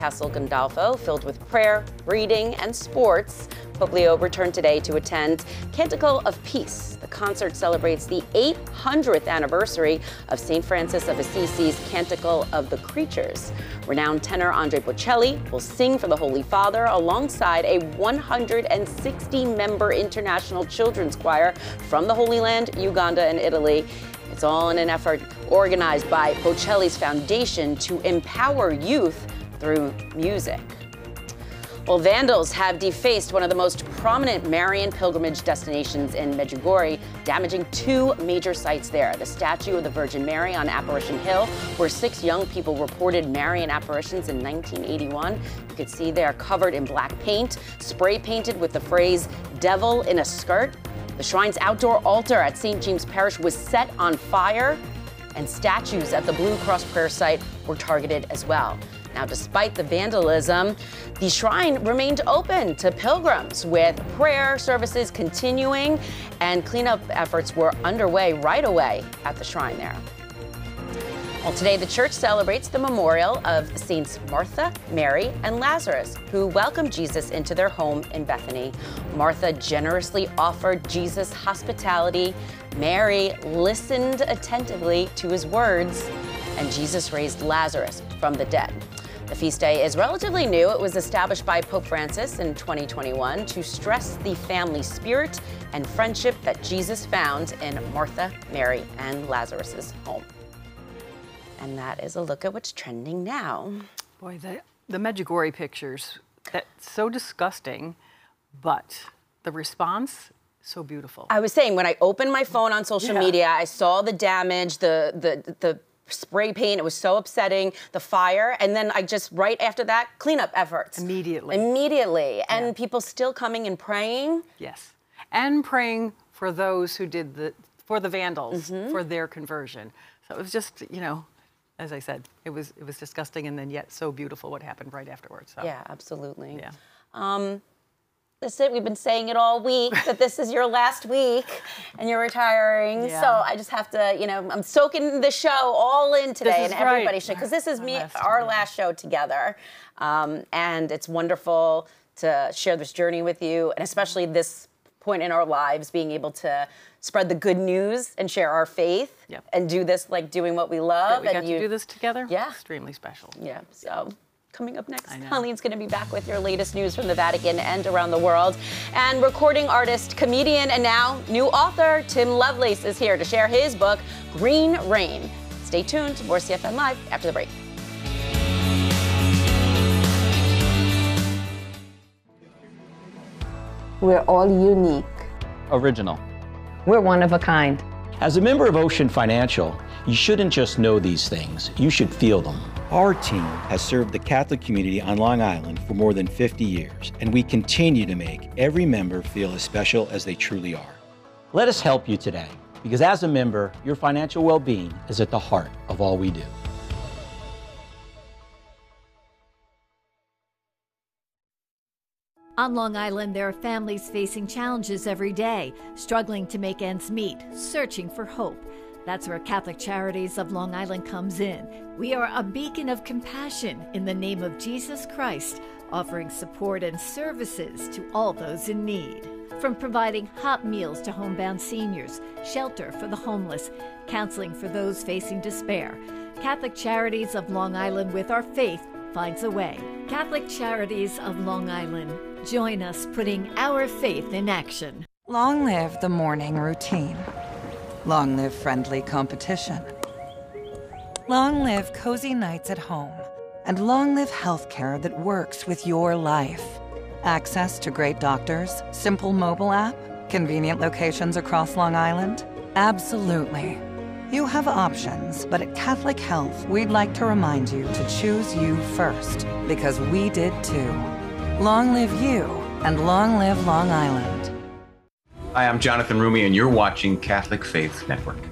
Castle Gandolfo, filled with prayer, reading, and sports. Pope Leo returned today to attend Canticle of Peace. The concert celebrates the 800th anniversary of St. Francis of Assisi's Canticle of the Creatures. Renowned tenor Andrea Bocelli will sing for the Holy Father alongside a 160-member international children's choir from the Holy Land, Uganda, and Italy. It's all in an effort organized by Bocelli's foundation to empower youth through music. Well, vandals have defaced one of the most prominent Marian pilgrimage destinations in Medjugorje, damaging two major sites there. The statue of the Virgin Mary on Apparition Hill, where 6 young people reported Marian apparitions in 1981. You could see they're covered in black paint, spray painted with the phrase, "Devil in a skirt." The shrine's outdoor altar at St. James Parish was set on fire, and statues at the Blue Cross prayer site were targeted as well. Now, despite the vandalism, the shrine remained open to pilgrims, with prayer services continuing, and cleanup efforts were underway right away at the shrine there. Well, today the church celebrates the memorial of Saints Martha, Mary, and Lazarus, who welcomed Jesus into their home in Bethany. Martha generously offered Jesus hospitality. Mary listened attentively to his words, and Jesus raised Lazarus from the dead. The feast day is relatively new. It was established by Pope Francis in 2021 to stress the family spirit and friendship that Jesus found in Martha, Mary, and Lazarus's home. And that is a look at what's trending now. Boy, the Medjugorje pictures, that's so disgusting, but the response, so beautiful. I was saying, when I opened my phone on social media, I saw the damage, the spray paint. It was so upsetting, the fire. And then I just, right after that, cleanup efforts. Immediately. And people still coming and praying. Yes. And praying for those who did for the vandals, for their conversion. So it was just, you know, as I said, it was disgusting, and then yet so beautiful what happened right afterwards. So. Yeah, absolutely. Yeah. That's it. We've been saying it all week, that this is your last week and you're retiring. Yeah. So I just have to, you know, I'm soaking the show all in today, and everybody should, because this is our last show together. And it's wonderful to share this journey with you, and especially this point in our lives, being able to spread the good news and share our faith and do this like doing what we love. We got to do this together? Yeah. Extremely special. Yeah. So. Coming up next, Colleen's going to be back with your latest news from the Vatican and around the world. And recording artist, comedian, and now new author Tim Lovelace is here to share his book, Green Rain. Stay tuned to more CFN Live after the break. We're all unique. Original. We're one of a kind. As a member of Ocean Financial, you shouldn't just know these things, you should feel them. Our team has served the Catholic community on Long Island for more than 50 years, and we continue to make every member feel as special as they truly are. Let us help you today, because as a member, your financial well-being is at the heart of all we do. On Long Island, there are families facing challenges every day, struggling to make ends meet, searching for hope. That's where Catholic Charities of Long Island comes in. We are a beacon of compassion in the name of Jesus Christ, offering support and services to all those in need. From providing hot meals to homebound seniors, shelter for the homeless, counseling for those facing despair, Catholic Charities of Long Island, with our faith, finds a way. Catholic Charities of Long Island. Join us putting our faith in action. Long live the morning routine. Long live friendly competition. Long live cozy nights at home. And long live healthcare that works with your life. Access to great doctors, simple mobile app, convenient locations across Long Island? Absolutely. You have options, but at Catholic Health, we'd like to remind you to choose you first, because we did too. Long live you, and long live Long Island. Hi, I'm Jonathan Rumi, and you're watching Catholic Faith Network.